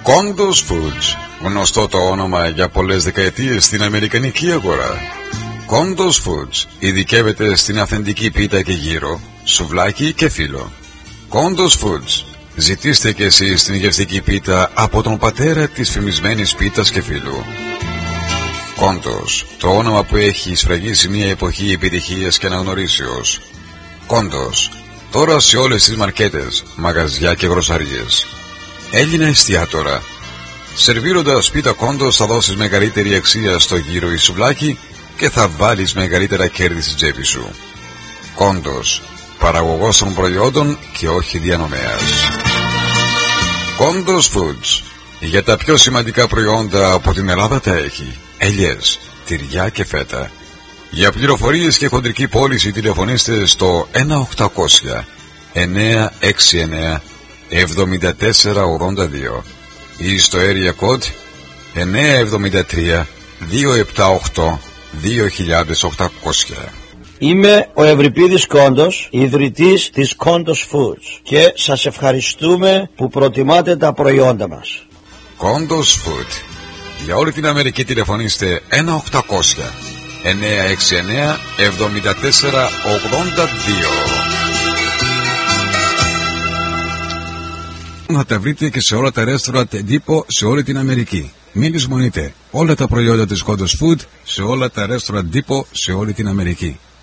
Condos Foods, γνωστό το όνομα για πολλές δεκαετίες στην αμερικανική αγορά. Condos Foods ειδικεύεται στην αυθεντική πίτα και γύρο, σουβλάκι και φύλλο. Condos Foods, ζητήστε και εσείς την γευστική πίτα από τον πατέρα της φημισμένης πίτας και φύλλου. Condos, το όνομα που έχει σφραγίσει μια εποχή επιτυχίας και αναγνωρίσεως. Condos, τώρα σε όλες τις μαρκέτες, μαγαζιά και γροσαρίες. Έλληνα εστιατόρα. Σερβίροντας πίτα Condos θα δώσεις μεγαλύτερη αξία στο γύρο ή σουβλάκι και θα βάλεις μεγαλύτερα κέρδη στην τσέπη σου. Condos, παραγωγός των προϊόντων και όχι διανομέας. Condos Foods, για τα πιο σημαντικά προϊόντα από την Ελλάδα τα έχει. Ελιές, τυριά και φέτα. Για πληροφορίες και χοντρική πώληση τηλεφωνήστε στο 1-800 969 7482 ή στο area code 973 278 2800. Είμαι ο Ευρυπίδης Κόντος, ιδρυτής της Condos Foods και σας ευχαριστούμε που προτιμάτε τα προϊόντα μας. Condos Food. Για όλη την Αμερική τηλεφωνήστε 1-800 969 7482. Να τα βρείτε και σε όλα τα restaurant εντύπω σε όλη την Αμερική. Μην λησμονείτε όλα τα προϊόντα της Condos Food σε όλα τα restaurant εντύπω σε όλη την Αμερική.